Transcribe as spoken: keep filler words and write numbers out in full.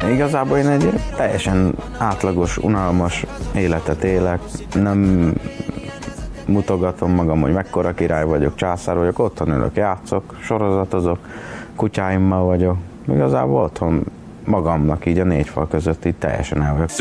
Igazából én egy teljesen átlagos, unalmas életet élek. Nem mutogatom magam, hogy mekkora király vagyok, császár vagyok, otthon ülök, játszok, sorozatozok, kutyáimmal vagyok. Igazából otthon magamnak így a négy fal között így teljesen el vagyok.